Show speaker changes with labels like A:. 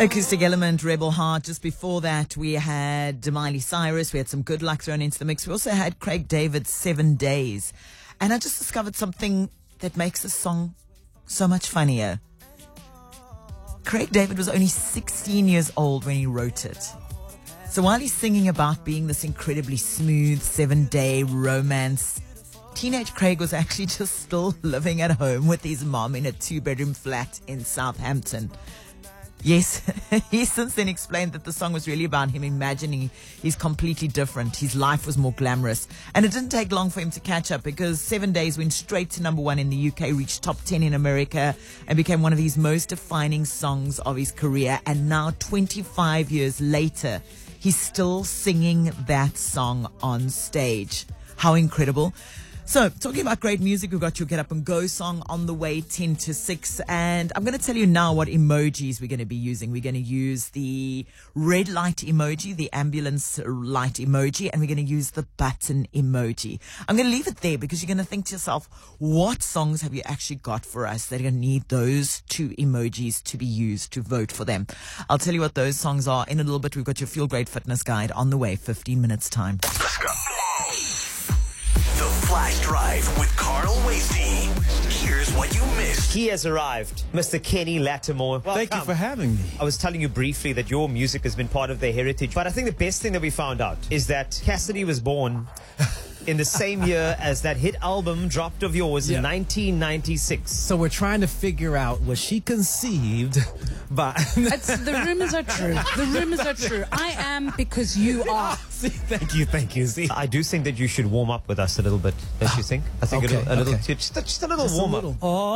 A: Acoustic Element, Rebel Heart. Just before that, we had Miley Cyrus. We had some Good Luck thrown into the mix. We also had Craig David's 7 Days. And I just discovered something that makes this song so much funnier. Craig David was only 16 years old when he wrote it. So while he's singing about being this incredibly smooth 7-day romance, teenage Craig was actually just still living at home with his mom in a 2-bedroom flat in Southampton. Yes, he since then explained that the song was really about him imagining he's completely different. His life was more glamorous. And it didn't take long for him to catch up because 7 Days went straight to number 1 in the UK, reached top 10 in America, and became one of his most defining songs of his career. And now, 25 years later, he's still singing that song on stage. How incredible. So, talking about great music, we've got your Get Up and Go song on the way, 10 to 6. And I'm going to tell you now what emojis we're going to be using. We're going to use the red light emoji, the ambulance light emoji, and we're going to use the button emoji. I'm going to leave it there because you're going to think to yourself, what songs have you actually got for us that are going to need those 2 emojis to be used to vote for them? I'll tell you what those songs are in a little bit. We've got your Feel Great Fitness Guide on the way, 15 minutes time.
B: Let's go. The Flash Drive with Carl Wasey. Here's what you missed.
C: He has arrived, Mr. Kenny Lattimore. Welcome.
D: Thank you for having me.
C: I was telling you briefly that your music has been part of their heritage, but I think the best thing that we found out is that Cassidy was born in the same year as that hit album dropped of yours in 1996.
D: So we're trying to figure out, was she conceived by...
E: The rumors are true. The rumors are true. I am because you are.
D: See, thank you. See,
C: I do think that you should warm up with us a little bit, don't you think? I think
D: Okay,
C: a little,
D: okay.
C: just a little warm up.